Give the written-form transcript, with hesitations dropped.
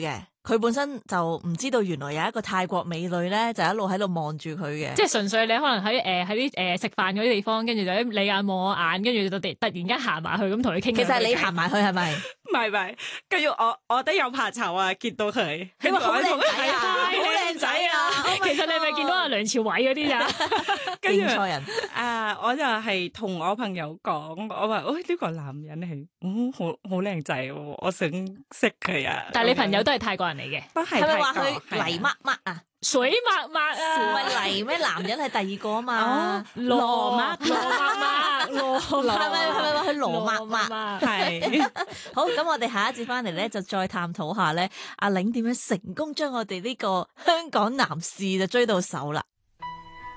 嘅。佢本身就唔知道原來有一個泰國美女咧，就一路喺度望住佢嘅。 即係純粹你可能喺啲食飯嗰啲地方，跟住就你眼望我眼，跟住就突然間行埋去咁同佢傾。 其實係你行埋去係咪？ 唔係，跟住我都有怕醜啊！見到佢， 你話好靚仔啊，好靚仔啊！ 其實你係咪見到阿梁朝偉嗰啲咋？ 認錯人我就係同我朋友講，我話：呢個男人係好靚仔喎，我想識佢啊！ 但係你朋友都係泰國人嚟嘅， 都係係咪話佢泥乜乜啊？ 水抹抹啊！ 唔係泥咩？男人係第二個啊嘛， 羅抹抹，係咪話佢羅抹抹？ 係好，咁我哋下一節翻嚟咧，就再探討下咧，阿玲點樣成功將我哋呢個香港男士就追到手啦。